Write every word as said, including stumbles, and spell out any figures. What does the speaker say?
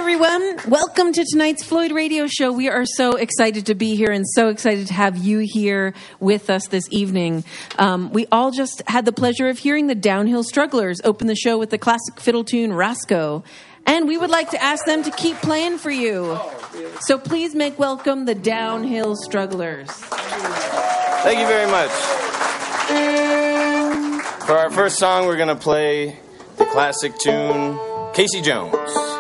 everyone. Welcome to tonight's Floyd Radio Show. We are so excited to be here and so excited to have you here with us this evening. Um, we all just had the pleasure of hearing the Downhill Strugglers open the show with the classic fiddle tune Roscoe. And we would like to ask them to keep playing for you. So please make welcome the Downhill Strugglers. Thank you very much. For our first song, we're going to play the classic tune, Casey Jones.